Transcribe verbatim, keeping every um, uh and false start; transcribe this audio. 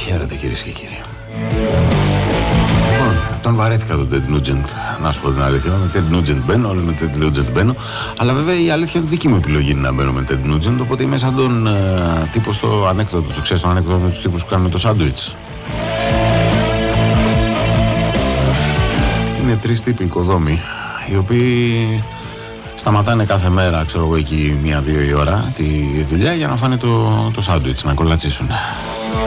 Χαίρετε κυρίες και κύριοι. Λοιπόν, τον βαρέθηκα τον Ted Nugent, να σου πω την αλήθεια. Με Ted Nugent μπαίνω, όλο με Ted Nugent μπαίνω. Αλλά βέβαια η αλήθεια είναι ότι δική μου επιλογή είναι να μπαίνω με Ted Nugent. Οπότε είμαι σαν τον ε, τύπο στο ανέκδοτο. Το ξέρεις τον ανέκδοτο με τους τύπους που κάνουν το σάντουιτς. Είναι τρεις τύποι οικοδόμοι, οι οποίοι σταματάνε κάθε μέρα, ξέρω εγώ, εκεί μία-δύο η ώρα τη δουλειά για να φάνε το, το σάντουιτς, να κολατσίσουν.